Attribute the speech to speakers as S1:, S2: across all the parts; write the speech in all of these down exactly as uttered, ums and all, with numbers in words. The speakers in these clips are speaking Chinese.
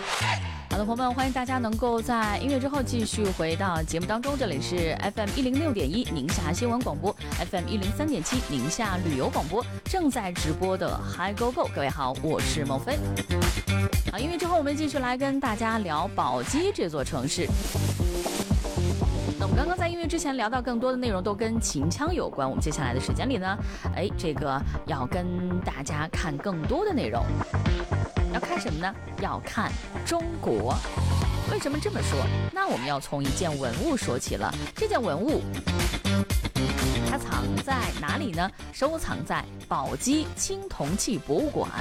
S1: 好的，朋友们，欢迎大家能够在音乐之后继续回到节目当中。这里是 F M 一零六点一宁夏新闻广播 ，F M 一零三点七宁夏旅游广播，正在直播的 Hi Go Go。各位好，我是孟非。好，音乐之后我们继续来跟大家聊宝鸡这座城市。那我们刚刚在音乐之前聊到更多的内容都跟秦腔有关，我们接下来的时间里呢，哎，这个要跟大家看更多的内容。要看什么呢？要看中国。为什么这么说？那我们要从一件文物说起了。这件文物它藏在哪里呢？收藏在宝鸡青铜器博物馆。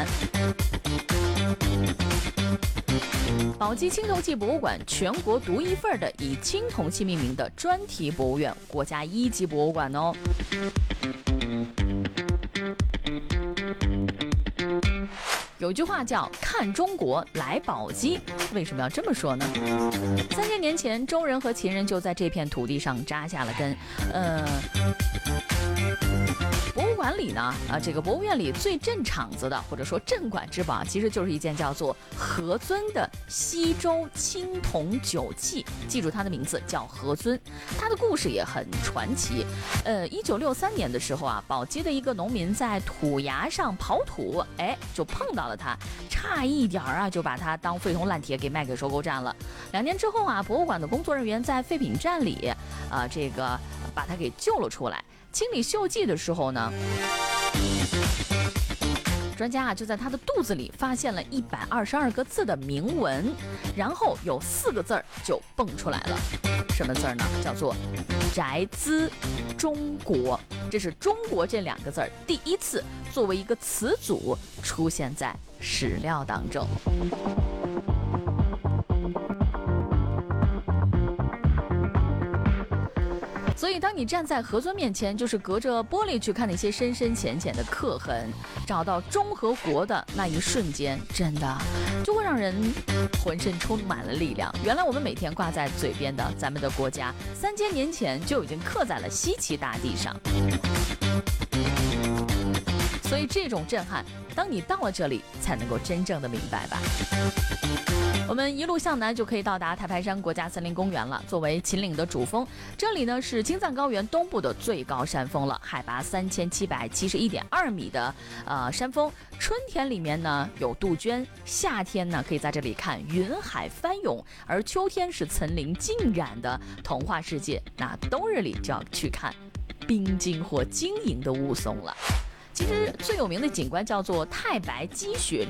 S1: 宝鸡青铜器博物馆全国独一份的以青铜器命名的专题博物院，国家一级博物馆哦。有句话叫看中国来宝鸡，为什么要这么说呢？三千年前，周人和秦人就在这片土地上扎下了根。呃，博物馆里呢，啊，这个博物院里最镇场子的，或者说镇馆之宝，其实就是一件叫做何尊的西周青铜酒器。记住它的名字叫何尊，它的故事也很传奇。呃，一九六三年的时候啊，宝鸡的一个农民在土崖上刨土，哎，就碰到了它，差一点啊就把它当废铜烂铁给卖给收购站了。两年之后啊，博物馆的工作人员在废品站里，啊、呃，这个把它给救了出来。清理锈迹的时候呢，专家啊就在他的肚子里发现了一百二十二个字的铭文，然后有四个字儿就蹦出来了。什么字儿呢？叫做宅兹中国。这是中国这两个字儿第一次作为一个词组出现在史料当中。所以当你站在何尊面前，就是隔着玻璃去看那些深深浅浅的刻痕，找到中和国的那一瞬间，真的就会让人浑身充满了力量。原来我们每天挂在嘴边的咱们的国家，三千年前就已经刻在了西岐大地上。所以这种震撼，当你到了这里才能够真正的明白吧。我们一路向南就可以到达太白山国家森林公园了。作为秦岭的主峰，这里呢是青藏高原东部的最高山峰了，海拔三千七百七十一点二米的呃山峰。春天里面呢有杜鹃，夏天呢可以在这里看云海翻涌，而秋天是层林尽染的童话世界。那冬日里就要去看冰晶或晶莹的雾凇了。其实最有名的景观叫做太白积雪